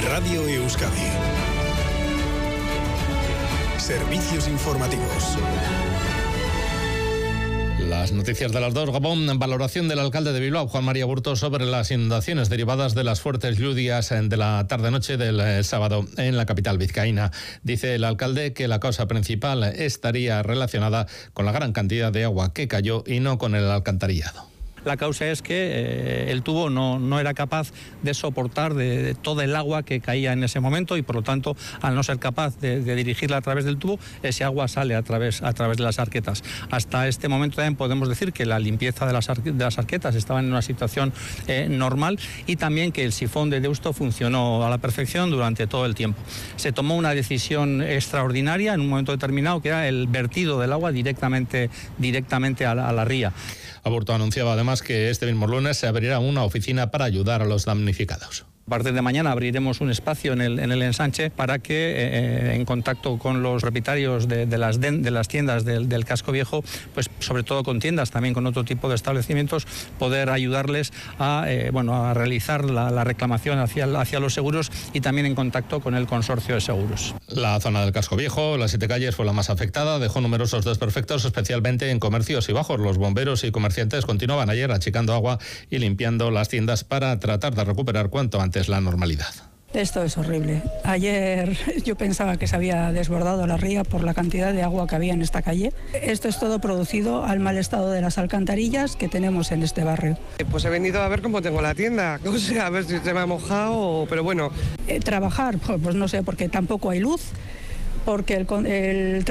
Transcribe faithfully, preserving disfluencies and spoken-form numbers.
Radio Euskadi. Servicios informativos. Las noticias de las dos. Gabón, valoración del alcalde de Bilbao, Juan María Burto, sobre las inundaciones derivadas de las fuertes lluvias de la tarde-noche del eh, sábado en la capital vizcaína. Dice el alcalde que la causa principal estaría relacionada con la gran cantidad de agua que cayó y no con el alcantarillado. La causa es que eh, el tubo no, no era capaz de soportar de, de todo el agua que caía en ese momento y por lo tanto, al no ser capaz de, de dirigirla a través del tubo, ese agua sale a través, a través de las arquetas. Hasta este momento también podemos decir que la limpieza de las, arque, de las arquetas estaba en una situación eh, normal y también que el sifón de Deusto funcionó a la perfección durante todo el tiempo. Se tomó una decisión extraordinaria en un momento determinado, que era el vertido del agua directamente, directamente a la, a la ría. Burto anunciaba además que este mismo lunes se abrirá una oficina para ayudar a los damnificados. A partir de mañana abriremos un espacio en el, en el ensanche para que, eh, en contacto con los propietarios de, de, las, de, de las tiendas del, del casco viejo, pues sobre todo con tiendas, también con otro tipo de establecimientos, poder ayudarles a, eh, bueno, a realizar la, la reclamación hacia, hacia los seguros y también en contacto con el consorcio de seguros. La zona del casco viejo, las siete calles, fue la más afectada, dejó numerosos desperfectos, especialmente en comercios y bajos. Los bomberos y comerciantes continuaban ayer achicando agua y limpiando las tiendas para tratar de recuperar cuanto antes es la normalidad. Esto es horrible. Ayer yo pensaba que se había desbordado la ría por la cantidad de agua que había en esta calle. Esto es todo producido al mal estado de las alcantarillas que tenemos en este barrio. Pues he venido a ver cómo tengo la tienda, o sea, a ver si se me ha mojado, pero bueno. Eh, trabajar, pues no sé, porque tampoco hay luz, porque el, el